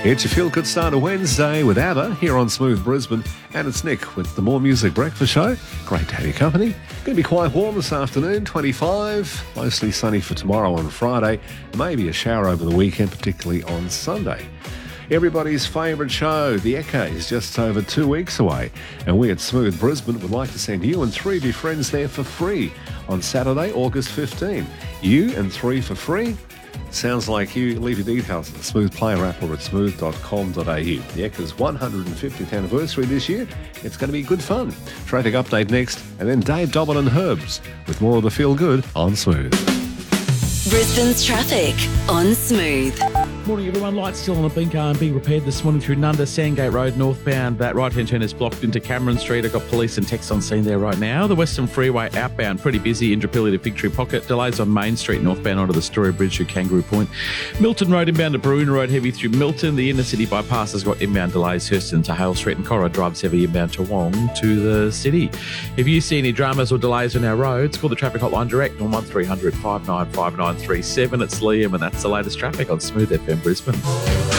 It's your feel-good start of Wednesday with ABBA here on Smooth Brisbane. And it's Nick with the More Music Breakfast Show. Great to have your company. Going to be quite warm this afternoon, 25. Mostly sunny for tomorrow and Friday. Maybe a shower over the weekend, particularly on Sunday. Everybody's favourite show, The Echo, is just over 2 weeks away. And we at Smooth Brisbane would like to send you and 3 of your friends there for free on Saturday, August 15. You and 3 for free? Sounds like you. Leave your details at the Smooth Player app or at smooth.com.au. The Echo's 150th anniversary this year. It's going to be good fun. Traffic update next, and then Dave Dobbin and Herbs with more of the Feel Good on Smooth. Brisbane's traffic on Smooth. Morning everyone, lights still on the blink are being repaired this morning through Nunda, Sandgate Road northbound. That right-hand turn is blocked into Cameron Street. I've got police and techs on scene there right now. The Western Freeway outbound, pretty busy, Indooroopilly to Fig Tree Pocket. Delays on Main Street northbound onto the Story Bridge through Kangaroo Point. Milton Road inbound to Baroona Road heavy through Milton. The inner city bypass has got inbound delays, Hurston to Hale Street, and Cora drives heavy inbound to Wong to the city. If you see any dramas or delays on our roads, call the traffic hotline direct on 1300 595937. It's Liam, and that's the latest traffic on Smooth FM Brisbane.